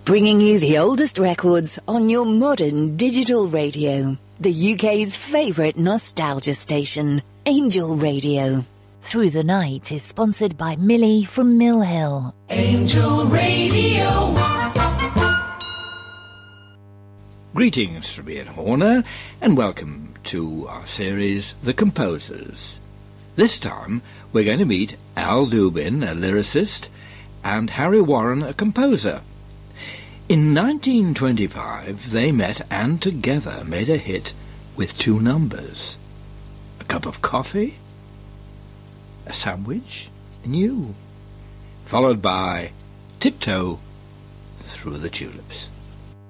bringing you the oldest records on your modern digital radio. The UK's favourite nostalgia station, Angel Radio. Through the Night is sponsored by Millie from Mill Hill. Angel Radio. Greetings from Ian Horner, and welcome to our series, The Composers. This time, we're going to meet Al Dubin, a lyricist, and Harry Warren, a composer. In 1925, they met and together made a hit with two numbers. A cup of coffee, a sandwich, and you. Followed by Tiptoe Through the Tulips.